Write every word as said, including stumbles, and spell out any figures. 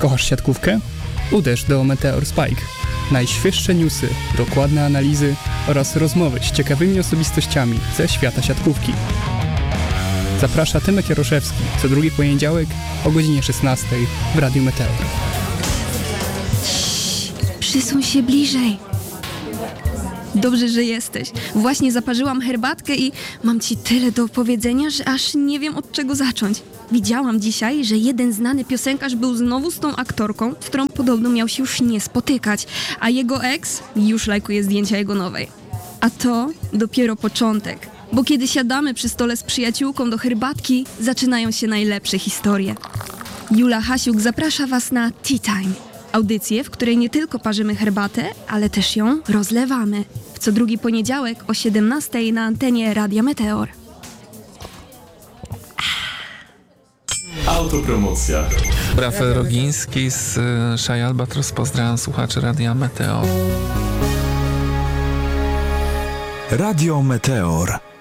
Kochasz siatkówkę? Uderz do Meteor Spike. Najświeższe newsy, dokładne analizy oraz rozmowy z ciekawymi osobistościami ze świata siatkówki. Zaprasza Tymek Jaroszewski co drugi poniedziałek o godzinie szesnastej w Radiu Meteor. Przysuń się bliżej. Dobrze, że jesteś. Właśnie zaparzyłam herbatkę i mam ci tyle do opowiedzenia, że aż nie wiem od czego zacząć. Widziałam dzisiaj, że jeden znany piosenkarz był znowu z tą aktorką, z którą podobno miał się już nie spotykać, a jego ex już lajkuje zdjęcia jego nowej. A to dopiero początek, bo kiedy siadamy przy stole z przyjaciółką do herbatki, zaczynają się najlepsze historie. Jula Hasiuk zaprasza was na Tea Time. Audycję, w której nie tylko parzymy herbatę, ale też ją rozlewamy. W co drugi poniedziałek o siedemnastej na antenie Radia Meteor. Autopromocja. Rafael Rogiński z Shy Albatros. Pozdrawiam słuchaczy Radia Meteor. Radio Meteor.